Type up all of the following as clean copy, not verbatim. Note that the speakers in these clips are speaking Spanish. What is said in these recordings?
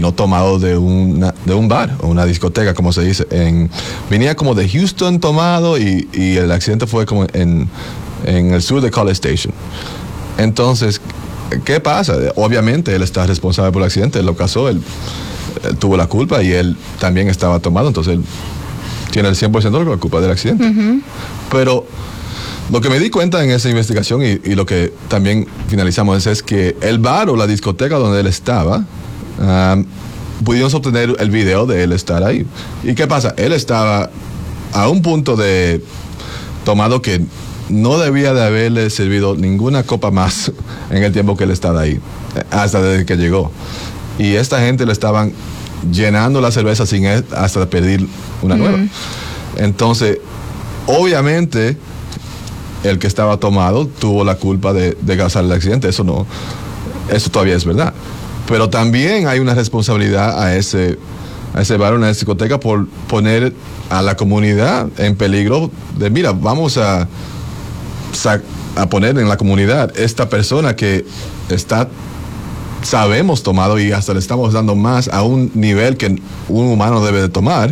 vino tomado de un bar o una discoteca, como se dice. Venía como de Houston tomado y el accidente fue como en el sur de College Station. Entonces, ¿qué pasa? Obviamente él está responsable por el accidente, él lo causó, él tuvo la culpa y él también estaba tomado, entonces él tiene el 100% de la culpa del accidente. Uh-huh. Pero lo que me di cuenta en esa investigación y lo que también finalizamos es que el bar o la discoteca donde él estaba, pudimos obtener el video de él estar ahí. ¿Y qué pasa? Él estaba a un punto de tomado que no debía de haberle servido ninguna copa más en el tiempo que él estaba ahí, hasta desde que llegó. Y esta gente le estaban llenando la cerveza sin él hasta pedir una nueva. Entonces, obviamente, el que estaba tomado tuvo la culpa de causar el accidente. Eso todavía es verdad. Pero también hay una responsabilidad a ese bar, una discoteca, por poner a la comunidad en peligro de, mira, vamos a poner en la comunidad esta persona que sabemos tomado y hasta le estamos dando más a un nivel que un humano debe de tomar.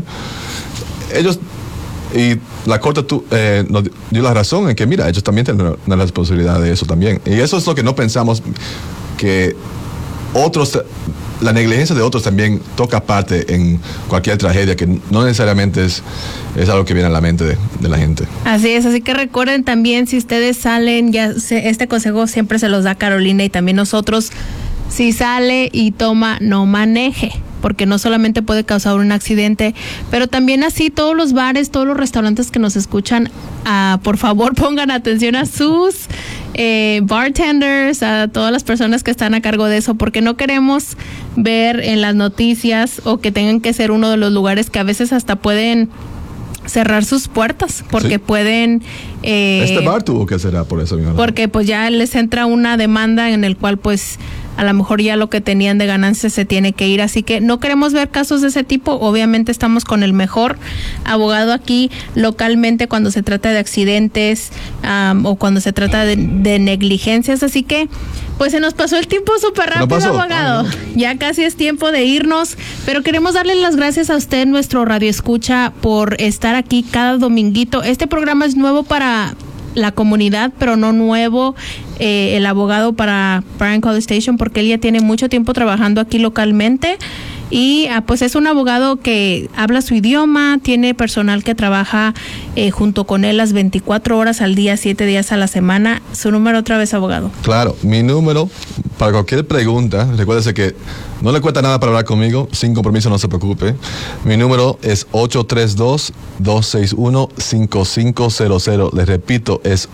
Y la corte nos dio la razón en que, mira, ellos también tienen una responsabilidad de eso también. Y eso es lo que no pensamos, que la negligencia de otros también toca parte en cualquier tragedia, que no necesariamente es algo que viene a la mente de la gente. Así es, así que recuerden también, si ustedes salen, este consejo siempre se los da Carolina y también nosotros: si sale y toma, no maneje, porque no solamente puede causar un accidente, pero también así todos los bares, todos los restaurantes que nos escuchan, por favor pongan atención a sus bartenders, a todas las personas que están a cargo de eso, porque no queremos ver en las noticias o que tengan que ser uno de los lugares que a veces hasta pueden cerrar sus puertas, porque sí pueden... este bar tuvo que cerrar por eso. Porque pues ya les entra una demanda en el cual pues a lo mejor ya lo que tenían de ganancias se tiene que ir, así que no queremos ver casos de ese tipo. Obviamente estamos con el mejor abogado aquí localmente cuando se trata de accidentes o cuando se trata de negligencias, así que pues se nos pasó el tiempo súper rápido, abogado. Ya casi es tiempo de irnos, pero queremos darle las gracias a usted, nuestro radioescucha, por estar aquí cada dominguito. Este programa es nuevo para la comunidad, pero no nuevo el abogado para Bryan College Station, porque él ya tiene mucho tiempo trabajando aquí localmente y pues es un abogado que habla su idioma, tiene personal que trabaja junto con él las 24 horas al día, 7 días a la semana. Su número otra vez, abogado. Claro, mi número para cualquier pregunta, recuérdese que no le cuesta nada para hablar conmigo, sin compromiso, no se preocupe. Mi número es 832-261-5500. Les repito, es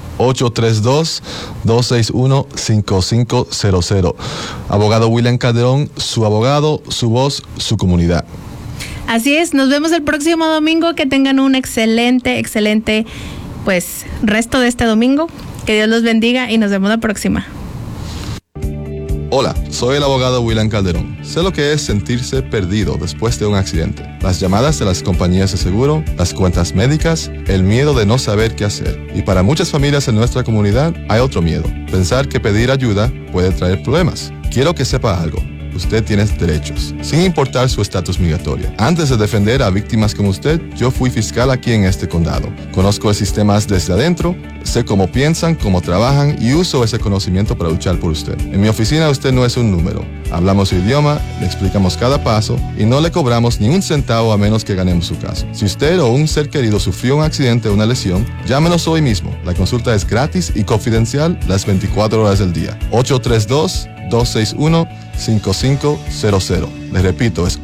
832-261-5500. Abogado William Calderón, su abogado, su voz, su comunidad. Así es, nos vemos el próximo domingo. Que tengan un excelente pues resto de este domingo. Que Dios los bendiga y nos vemos la próxima. Hola, soy el abogado William Calderón. Sé lo que es sentirse perdido después de un accidente. Las llamadas de las compañías de seguro, las cuentas médicas, el miedo de no saber qué hacer. Y para muchas familias en nuestra comunidad hay otro miedo: pensar que pedir ayuda puede traer problemas. Quiero que sepa algo: usted tiene derechos, sin importar su estatus migratorio. Antes de defender a víctimas como usted, yo fui fiscal aquí en este condado. Conozco el sistema desde adentro, sé cómo piensan, cómo trabajan y uso ese conocimiento para luchar por usted. En mi oficina usted no es un número. Hablamos su idioma, le explicamos cada paso y no le cobramos ni un centavo a menos que ganemos su caso. Si usted o un ser querido sufrió un accidente o una lesión, llámenos hoy mismo. La consulta es gratis y confidencial las 24 horas del día. 832-261-5500. Les repito, es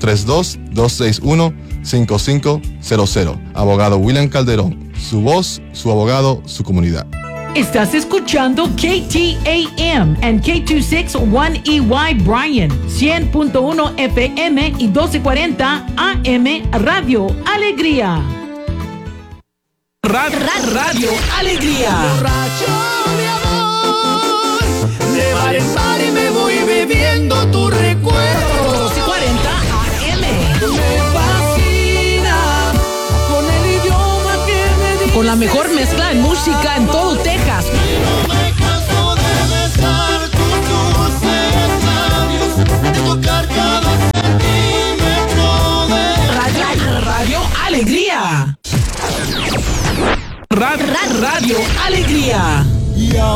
832-261-5500. Abogado William Calderón, su voz, su abogado, su comunidad. Estás escuchando KTAM and K261EY Bryan, 100.1 FM y 1240 AM Radio Alegría. Radio Alegría. Borracho de amor, de bar en bar y me voy bebiendo tu recuerdo. 1240 AM. Me fascina con el idioma que me dice. Con la mejor mezcla de música en todo Texas. No me canso de besar tus dulces labios, de tocar cada Alegría. Radio Alegría.